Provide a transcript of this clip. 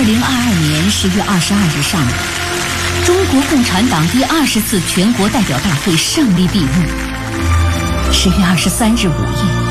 年10月22日上午，中国共产党第20次全国代表大会胜利闭幕。10月23日午夜，